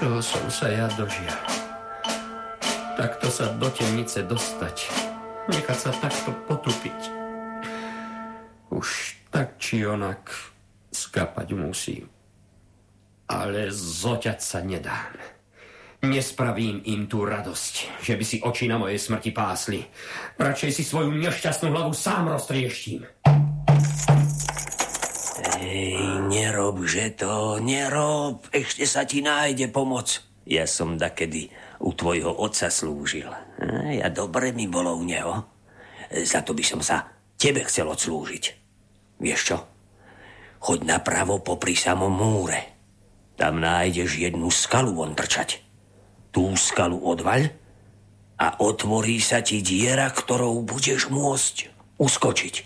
Čoho som sa ja dožil? Takto sa do temnice dostať. Nechať sa takto potupiť. Už tak či onak skapať musím. Ale zoťať sa nedám. Nespravím im tú radosť, že by si oči na mojej smrti pásli. Radšej si svoju nešťastnú hlavu sám roztrieštím. Nerob, že to, nerob. Ešte sa ti nájde pomoc. Ja som dakedy u tvojho otca slúžil. A dobre mi bolo u neho. Za to by som sa tebe chcel odslúžiť. Vieš čo? Choď napravo popri samom múre. Tam nájdeš jednu skalu von trčať. Tú skalu odvaľ a otvorí sa ti diera, ktorou budeš môcť uskočiť.